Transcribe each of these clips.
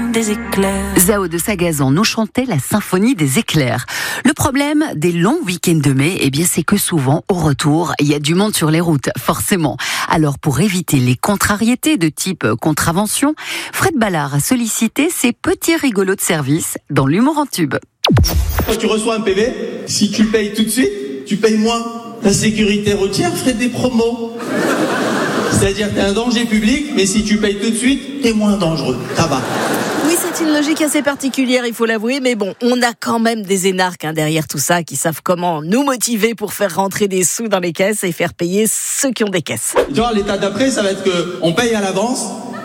des éclairs. Zao de Sagazan nous chantait la symphonie des éclairs. Le problème des longs week-ends de mai, c'est que souvent, au retour, il y a du monde sur les routes, forcément. Alors, pour éviter les contrariétés de type contravention, Fred Ballard a sollicité ses petits rigolos de service dans l'humour en tube. Quand tu reçois un PV, si tu payes tout de suite, tu payes moins. La sécurité routière ferait des promos. C'est-à-dire que t'es un danger public, mais si tu payes tout de suite, t'es moins dangereux. Ça va. Oui, c'est une logique assez particulière, il faut l'avouer, mais bon, on a quand même des énarques derrière tout ça qui savent comment nous motiver pour faire rentrer des sous dans les caisses et faire payer ceux qui ont des caisses. Tu vois, l'état d'après, ça va être qu'on paye à l'avance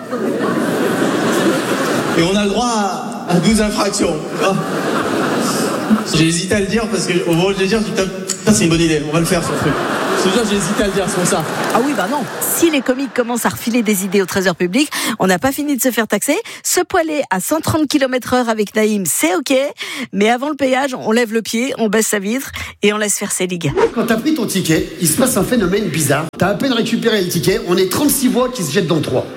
et on a le droit à 12 infractions. J'ai hésité à le dire parce qu'au moment de le dire, je dis, c'est une bonne idée, on va le faire ce truc. J'ai hésité à le dire, c'est pour ça. Ah oui, non. Si les comiques commencent à refiler des idées au trésor public, on n'a pas fini de se faire taxer. Se poiler à 130 km/h avec Naïm, c'est ok. Mais avant le péage, on lève le pied, on baisse sa vitre et on laisse faire ses ligues. Quand t'as pris ton ticket, il se passe un phénomène bizarre. T'as à peine récupéré le ticket, on est 36 voix qui se jettent dans le 3.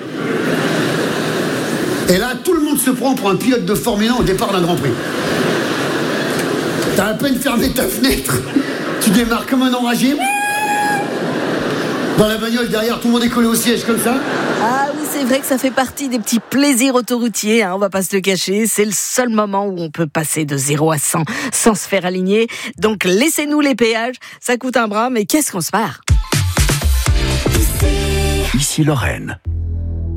Et là, tout le monde se prend pour un pilote de Formule 1 au départ d'un Grand Prix. T'as à peine fermé ta fenêtre, tu démarres comme un enragé. Dans la bagnole derrière, tout le monde est collé au siège comme ça. Ah oui, c'est vrai que ça fait partie des petits plaisirs autoroutiers, on va pas se le cacher. C'est le seul moment où on peut passer de 0 à 100 sans se faire aligner. Donc laissez-nous les péages, ça coûte un bras, mais qu'est-ce qu'on se marre. Ici Lorraine.